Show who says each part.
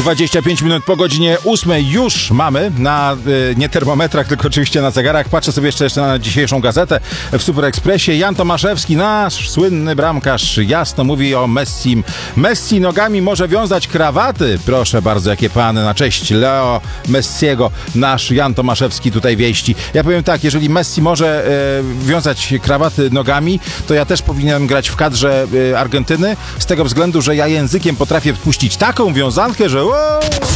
Speaker 1: 25 minut po godzinie 8 już mamy na nie termometrach, tylko oczywiście na zegarach. Patrzę sobie jeszcze na dzisiejszą gazetę w Super Expressie. Jan Tomaszewski, nasz słynny bramkarz, jasno mówi o Messim. Messi nogami może wiązać krawaty. Proszę bardzo, jakie pany na cześć Leo Messiego. Nasz Jan Tomaszewski tutaj wieści. Ja powiem tak, jeżeli Messi może wiązać krawaty nogami, to ja też powinienem grać w kadrze Argentyny, z tego względu, że ja językiem potrafię wpuścić taką wiązankę, że